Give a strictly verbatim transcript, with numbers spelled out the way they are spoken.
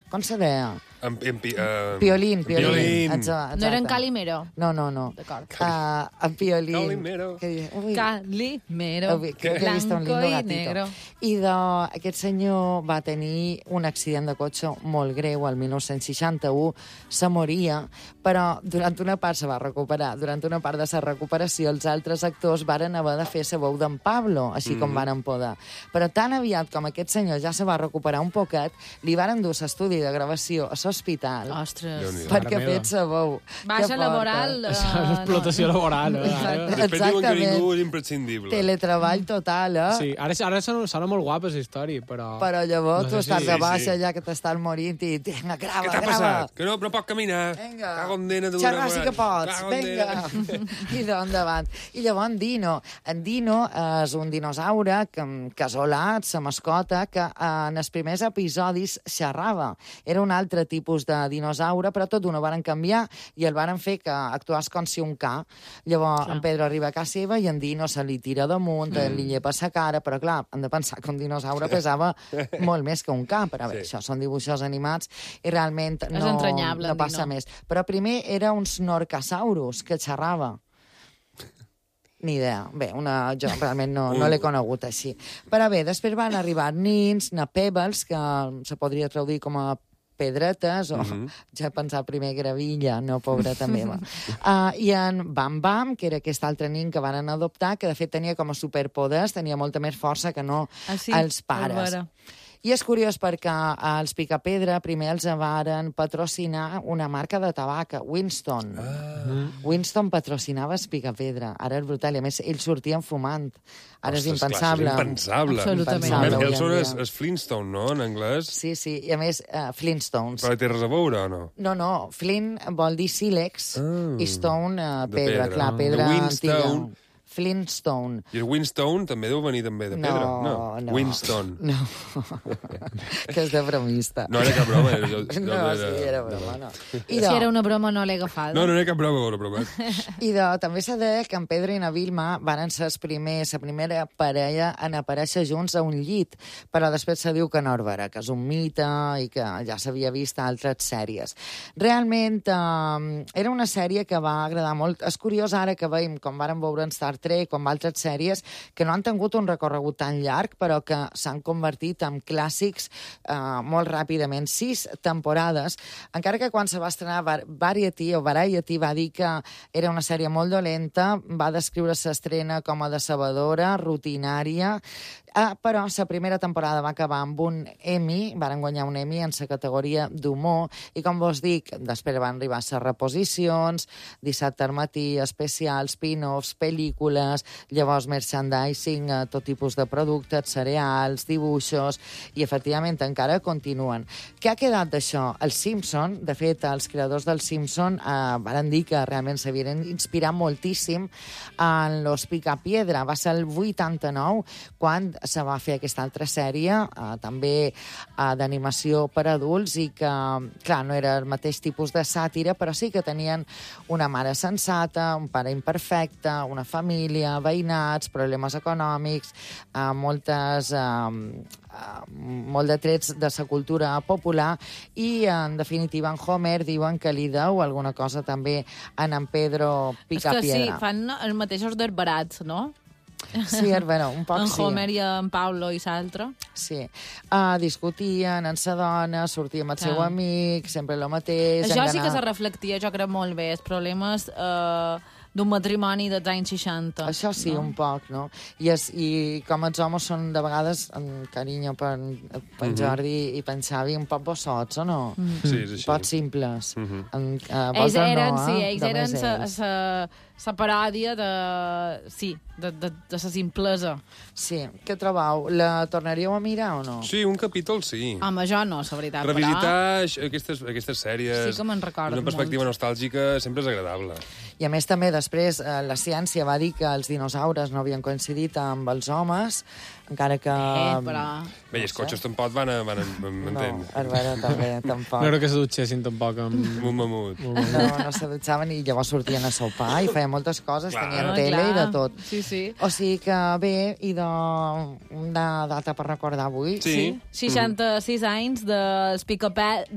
Com se deia? En, en, pi- uh, Piolín, piolín. Piolín. Exacte. No era en Calimero? No, no, no. D'acord. Uh, en Piolín. Calimero. Que, ui, Calimero, Ui, que, que he vist un blanco lindo i gatito. negro. I de, aquest senyor va tenir un accident de cotxe molt greu el dinou seixanta-u, se moria, però durant una part se va recuperar. Durant una part de la recuperació els altres actors varen haver de fer la veu d'en Pablo, així com Mm. varen poder. Però tan aviat com aquest senyor ja se va recuperar un poquet, li varen dur l'estudi de gravació a l'hospital Ostres. Déu-n'hi-do. perquè Mare meva. fes la veu. Baixa Que laboral... porta. eh, Explotació no. laboral. Eh? Exacte. Després diuen que Exactament. ningú és imprescindible. Teletreball total, eh? Sí, ara, ara sona, sona molt guapa, la història, però... Però llavors No tu sé si- estàs de sí, baixa sí. ja que t'estàs morint i... Vinga, grava, Què t'ha grava. passat? Que no, no pot caminar. Vinga, Cago en dena d'una xerrar sí que vegada. pots, Cago en vinga. dena. I d'endavant. I llavors en Dino. En Dino és un dinosaure que, casolat, sa mascota, que en els primers episodis xerrava. Era un altre tipus de dinosaure, però tot d'una varen canviar i el varen fer que actuàs com si un ca. Llavors Clar. en Pedro arriba a casa seva i en Dino se li tira damunt, mm. li llepa sa cara, però clar, hem de pensar que un dinosaure pesava molt més que un ca, però bé, Sí. això són dibuixos animats i realment És no, entranyable, no en passa Dino. més. Però primer era un Snorcasaurus que xerrava. Ni idea. Bé, una, jo realment no, no l'he conegut així. Però bé, després van arribar nins, na pebbles, que se podria traduir com a pedretes, o mm -hmm. ja he pensat primer gravilla, no, pobreta meva. Uh, I en Bam Bam, que era aquest altre nin que van adoptar, que de fet tenia com a superpoders, tenia molta més força que no Ah, sí? els És pares. vera. I és curiós perquè els Picapedra primer els varen patrocinar una marca de tabac, Winston. Ah. Winston patrocinava els Picapedra. Ara és brutal. I a més, ells sortien fumant. Ara Ostres, és impensable. Clar, és impensable. Absolutament. Impensable avui en Nelson dia. és, és Flintstone, no?, en anglès. Sí, sí. I a més, uh, Flintstones. Però té res a veure, o no? No, no. Flint vol dir sílex Ah. i Stone, uh, De pedra. pedra. Clar, De pedra Winstone. antiga. Flintstone. I el Winstone també deu venir també de pedra. No, no. Winston. No. que és de bromista. No era cap broma. Era, jo, jo No, era... sí, era broma, no. I Si era una broma, no l'he agafada. No, no era cap broma, veure, però... I de, també s'ha de dir que en Pedro i na Vilma van ser els primers, la primera parella en aparèixer junts a un llit, però després se diu que no és vera, que és un mite i que ja s'havia vist a altres sèries. Realment, eh, era una sèrie que va agradar molt. És curiós ara que veiem, com varen veure en Star Trek, com altres sèries, que no han tingut un recorregut tan llarg, però que s'han convertit en clàssics eh, molt ràpidament. Sis temporades, encara que quan se va estrenar Var- Variety o Variety va dir que era una sèrie molt dolenta, va descriure l'estrena com a decebedora, rutinària, eh, però la primera temporada va acabar amb un Emmy, van guanyar un Emmy en la categoria d'humor, i com vos dic, després van arribar les reposicions, dissabte al matí, especials, spin-offs, pel·lícules, llavors merchandising, eh, tot tipus de productes, cereals, dibuixos, i efectivament encara continuen. Què ha quedat d'això? Els Simpson, de fet, els creadors dels Simpson eh, van dir que realment s'havien inspirat moltíssim en Los Picapiedra. Va ser el vuitanta-nou quan se va fer aquesta altra sèrie, eh, també eh, d'animació per adults, i que, clar, no era el mateix tipus de sàtira, però sí que tenien una mare sensata, un pare imperfecte, una família, veïnats, problemes econòmics, eh, moltes... Eh, Uh, molt de trets de la cultura popular, i en definitiva en Homer diuen que li deu alguna cosa també en en Pedro És que sí, Picapiedra. fan els mateixos desbarats, no? Sí, és vera, un poc En sí. Homer i en Paulo i l'altre. Sí. Uh, discutien en sa dona, sortia amb el seu Clar. amic, sempre el mateix. Això sí que enganar- se reflectia, jo crec, molt bé, els problemes eh, d'un matrimoni dels anys seixanta. Això sí, no? Un poc, no? I, es, I com els homes són de vegades, en carinyo per, per Mhm. Jordi i per en Xavi, un poc bossots, o no? Mm. Sí, és així. Un poc simples. Mhm. en, uh, Ells vosaltres eren, no, sí, eh? ells Només eren sa, ells. sa, sa paròdia de... Sí, de, de, de sa simplesa. Sí, què trobeu? La tornaríeu a mirar o no? Sí, un capítol sí. Home, jo no, la veritat, Revisitar això- aquestes, aquestes sèries Sí que me'n recordo d'una perspectiva molt. nostàlgica sempre és agradable. I a més també després eh, la ciència va dir que els dinosaures no havien coincidit amb els homes, encara que... però... Eh, però... Bé, i els cotxes tampoc van, a- van, a- No, m'entén? és vera, també, tampoc. No crec que se dutxessin tampoc amb... Amb un mamut. No, no se dutxaven i llavors sortien a sopar i feien moltes coses, Clar. tenien Ah, tele clar. i de tot. Sí, sí. O sigui que bé, i de una data per recordar avui. Sí. Sí, seixanta-sis anys dels Picapedra,